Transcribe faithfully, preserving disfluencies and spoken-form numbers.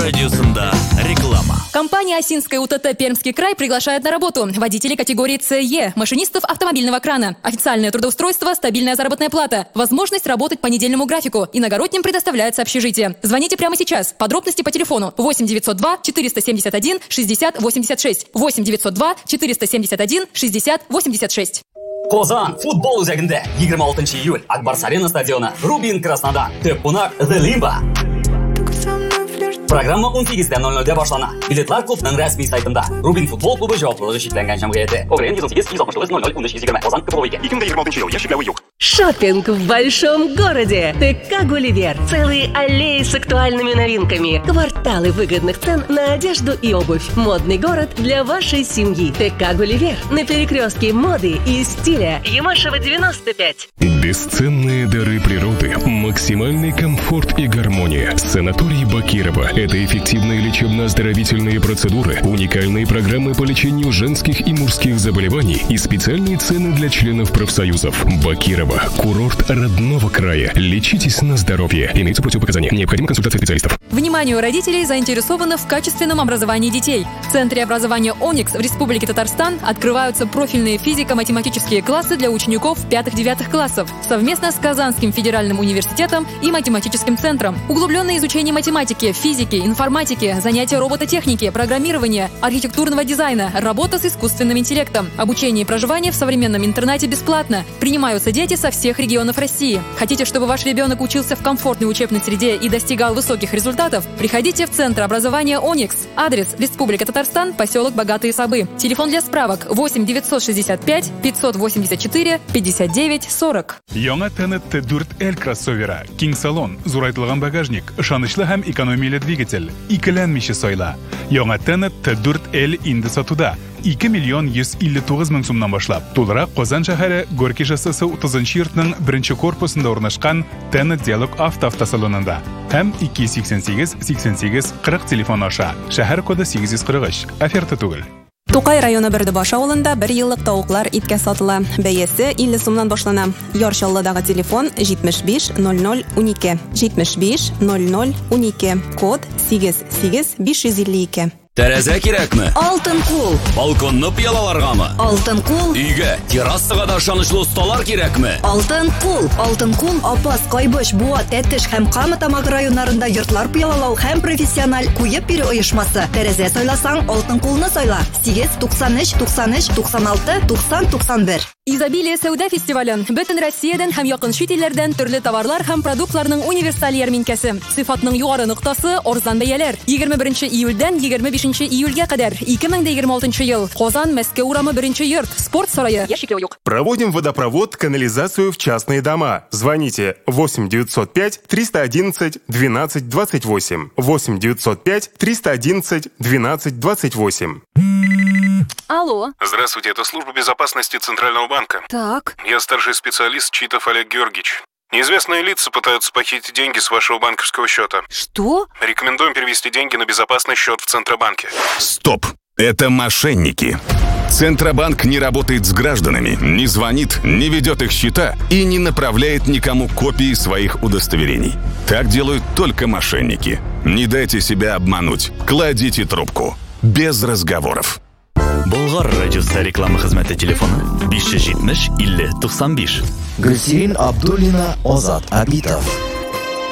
радиосында реклама. Компания Осинская УТТ Пермский край приглашает на работу водителей категории С-Е, машинистов автомобильного крана. Официальное трудоустройство, стабильная заработная плата, возможность работать по недельному графику. Иногородним предоставляется общежитие. Звоните прямо сейчас. Подробности по телефону восемь девятьсот два четыреста семьдесят один шестьдесят восемьдесят шесть. восемь девятьсот два четыреста семьдесят один шестьдесят восемьдесят шесть. Qozon futbol o'zagida yigirma oltinchi iyul Akbar Arena stadioni Rubin Krasnodar Teppunar The Limba. Programma o'n sakkiz nol nolda boshlanadi. Biletlar klubning rasmiy saytida. Rubin futbol klubi javobliligi cheklangan jamiyati. O'g'rin yuz o'n sakkiz yuz oltmish to'qqiz nol nol o'n besh yigirma. Qozon Кубовики. ikki ming yigirma oltinchi yil. Ящик юг. Шоппинг в большом городе. ТК Гулливер. Целые аллеи с актуальными новинками. Кварталы выгодных цен на одежду и обувь. Модный город для вашей семьи. ТК Гулливер. На перекрестке моды и стиля. Ямашева девяносто пять. Бесценные дары природы. Максимальный комфорт и гармония. Санаторий Бакирова. Это эффективные лечебно-оздоровительные процедуры, уникальные программы по лечению женских и мужских заболеваний и специальные цены для членов профсоюзов. Бакирова. Курорт родного края. Лечитесь на здоровье. Имеются противопоказания. Необходима консультация специалистов. Вниманию родителей, заинтересованных в качественном образовании детей. В Центре образования «Оникс» в Республике Татарстан открываются профильные физико-математические классы для учеников пятых-девятых классов совместно с Казанским федеральным университетом и математическим центром. Углубленное изучение математики, физики, информатики, занятия робототехники, программирования, архитектурного дизайна, работа с искусственным интеллектом, обучение и проживание в современном интернате бесплатно. Принимаются дети со всех регионов России. Хотите, чтобы ваш ребенок учился в комфортной учебной среде и достигал высоких результатов? Приходите в Центр образования «Оникс». Адрес: Республика Татарстан, поселок Богатые Сабы. Телефон для справок восемь девятьсот шестьдесят пять пятьсот восемьдесят четыре пятьдесят девять сорок. Яңа тәнетте дүрт L кроссовера, киң салон, зурайтылган багажник, ышанычлы һәм экономияле двигатель, икеләнмичә сайла. Яңа тәнетте дүрт L инде сатуда. ике миллион йөз илле тугыз мең сумнан башлап. Тулырак Казан шәһәре Горький шоссесы утызынчы йортның беренче корпусында урнашкан Тәнет Диалог автоавтосалонында. Һәм ике йөз сиксән сигез сиксән сигез кырык телефон аша. Шәһәр коды сигез йөз кырык өч. Оферта түгел. Тукай районы Бердебаш авылында бер еллык тавыклар иткә сатыла. Бәясе илле сумнан башлана. Ярчаллыдагы телефон җитмеш биш ноль ноль унике. җитмеш биш ноль ноль унике. Код сигез сигез биш йөз илле ике. Тәрәзә кирәкме? Алтын кул. Балконны пыялаларгамы? Алтын кул. Өйгә, террасага да ышанычлы осталар кирәкме? Алтын кул. Алтын кул. Апас, Кайбыш, Буа, Тәттеш һәм Кама тамак районнарында йортлар пыялалау һәм профессиональ куеп бирү оешмасы. Тәрәзә сайласаң, алтын кулны сайла. сигез туксан өч туксан өч туксан алты туксан туксан бер. Изобилие сәүдә фестивале. Бөтен Россиядән һәм якын чит илләрдән төрле товарлар һәм продуктларның универсаль ярминкәсе. Сыйфатның югары ноктасы арзан бәяләр. егерме беренче июльдән егерме бишенче июльгә кадәр. ике мең егерме алтынчы ел. Казан, Мәскәү урамы беренче йорт. Спорт сарае. Ящик юк. Проводим водопровод, канализацию в частные дома. Звоните восемь девятьсот пять триста одиннадцать двенадцать двадцать восемь. восемь девятьсот пять триста одиннадцать двенадцать двадцать восемь. Алло. Здравствуйте, это служба безопасности Центрального банка. Так. Я старший специалист Читов Олег Георгиевич. Неизвестные лица пытаются похитить деньги с вашего банковского счета. Что? Рекомендуем перевести деньги на безопасный счет в Центробанке. Стоп! Это мошенники. Центробанк не работает с гражданами, не звонит, не ведет их счета и не направляет никому копии своих удостоверений. Так делают только мошенники. Не дайте себя обмануть. Кладите трубку. Без разговоров. Болгар радиосы реклама хезмәте телефоны биш йөз җитмеш илле туксан биш. Гөлсирин Абдуллина, Озат Абитов.